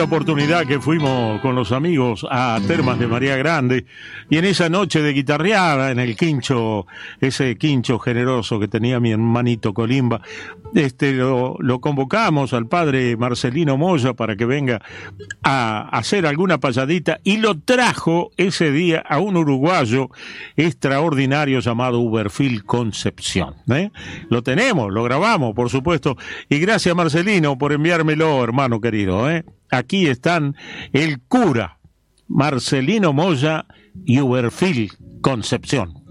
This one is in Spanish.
segunda oportunidad que fuimos con los amigos a Termas de María Grande, y en esa noche de guitarreada en el quincho, ese quincho generoso que tenía mi hermanito Colimba, lo convocamos al padre Marcelino Moya para que venga a hacer alguna payadita, y lo trajo ese día a un uruguayo extraordinario llamado Uberfil Concepción. Lo tenemos, lo grabamos, por supuesto, y gracias Marcelino por enviármelo, hermano querido. Aquí están el cura Marcelino Moya y Uberfil Concepción.